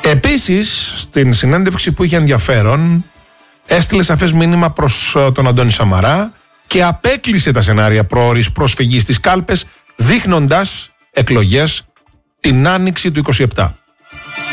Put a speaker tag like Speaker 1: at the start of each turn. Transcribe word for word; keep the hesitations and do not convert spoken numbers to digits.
Speaker 1: Επίσης, στην συνέντευξη που είχε ενδιαφέρον, έστειλε σαφές μήνυμα προς τον Αντώνη Σαμαρά και απέκλεισε τα σενάρια προώρης προσφυγής στις κάλπες, δείχνοντας εκλογές την άνοιξη του είκοσι επτά.